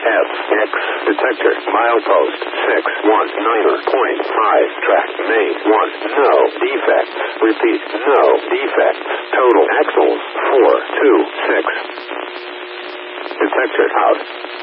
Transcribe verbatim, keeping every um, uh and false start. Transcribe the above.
F X. Detector. Milepost six one nine point five. Track main one. No defects. Repeat. No defects. Total axles four two six. Detector out.